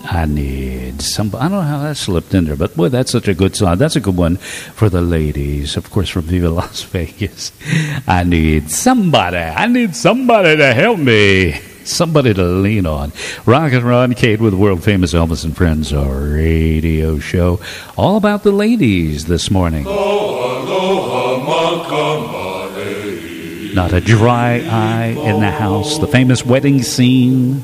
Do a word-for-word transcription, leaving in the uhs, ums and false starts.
I need somebody. I don't know how that slipped in there, but boy, that's such a good song. That's a good one for the ladies, of course, from Viva Las Vegas. I need somebody. I need somebody to help me. Somebody to lean on. Rock and Ron Cade with world famous Elvis and Friends, our radio show, all about the ladies this morning. Not a dry eye in the house. The famous wedding scene.